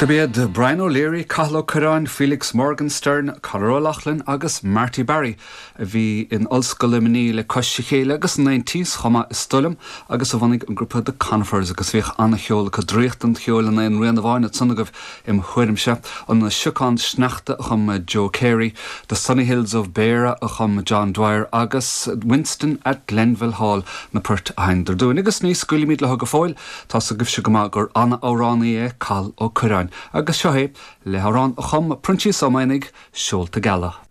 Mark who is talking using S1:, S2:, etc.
S1: The bead Brian O'Leary, Cathal Curran, Felix Morgenstern, Conor O'Loughlin agus Marty Barry a bhí in Ulscoil Imní le coiste chéile agus 90s chuma Stullam agus a bhanig an grúpa de Conifers agus bhíoh anna cheola go dríochtan cheola na an rian a bhain at sunnagah im chuirimse an na siúcán sneachta a chum Joe Carey, the Sunny Hills of Beara a chum John Dwyer agus Winston at Glenville Hall na Pert Hinder doing agus ní scuilí míad le thug a fáil tá sa gibse go maith gur Anna Óránaí é Cathal Ó Curran agus seo le harán a chum printí somáinnig seolta gala.